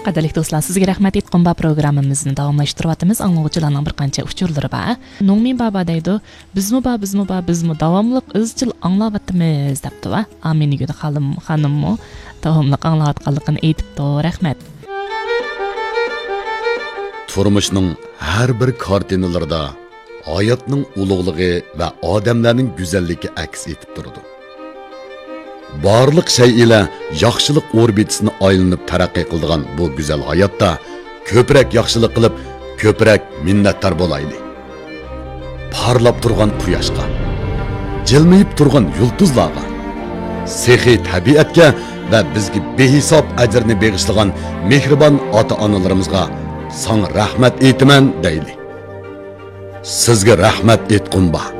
Qadrli do'stlar, sizga rahmat aytqanba programmamizni davomlashtiryapmiz. Anglovchilarning bir qancha uchurlari bor. Nongmin baba deydi, bizmi davomli izchil anglayapmiz debdi va Aminigul xonimmi davomli anglayotganligini aytibdi. Rahmat. Turmuşning har bir kartinalarida hayotning ulug'ligi va odamlarning go'zalligi aks etib turadi. Barliq şey ile yaxshilik orbitasini aylanib taraqqiy qiladigan bu go'zal hayotda ko'proq yaxshilik qilib, ko'proq minnatdor bo'laylik. Parlab turgan quyoshga, jilmayib turgan yulduzlarga, sehiy tabiatga va bizga behisob ajrni beg'ishlagan mehribon ota-onalarimizga sana rahmat aytaman deyli. Sizga rahmat aytqum ba.